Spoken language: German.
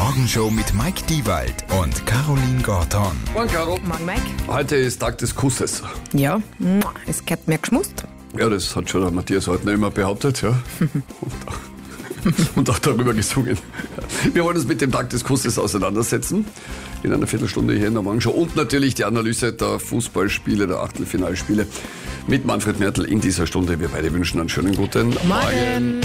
Morgenshow mit Mike Diewald und Caroline Gorton. Morgen, Caro. Morgen, Mike. Heute ist Tag des Kusses. Ja, es gehört mir geschmust. Ja, das hat schon der Matthias Altner immer behauptet, ja. Und auch darüber gesungen. Wir wollen uns mit dem Tag des Kusses auseinandersetzen. In einer Viertelstunde hier in der Morgenshow. Und natürlich die Analyse der Fußballspiele, der Achtelfinalspiele mit Manfred Mertl in dieser Stunde. Wir beide wünschen einen schönen guten Morgen.